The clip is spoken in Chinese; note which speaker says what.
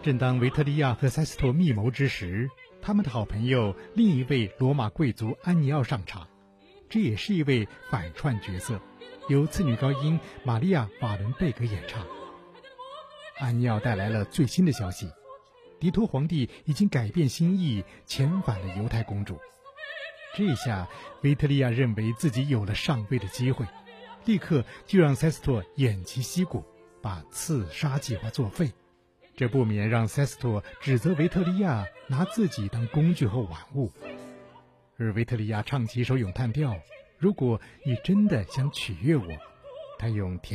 Speaker 1: 正当维特利亚和塞斯托密谋之时，他们的好朋友另一位罗马贵族安尼奥上场，这也是一位反串角色，由次女高音玛利亚·瓦伦贝格演唱。安尼奥带来了最新的消息，迪托皇帝已经改变心意，遣返了犹太公主。这下维特利亚认为自己有了上位的机会，立刻就让塞斯托偃旗息鼓，把刺杀计划作废。这不免让塞斯托指责维特利亚拿自己当工具和玩物。而维特利亚唱起一首咏叹调，如果你真的想取悦我，他用